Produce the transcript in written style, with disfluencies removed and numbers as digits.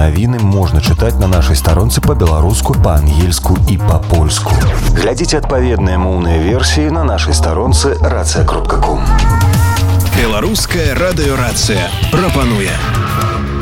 навіны можна чытаць на нашай старонцы па-беларуску, па-ангельску і па-польску. Глядзіце адпаведныя моўныя версіі на нашай старонцы racja.com. Беларуская радыёрацыя прапануе.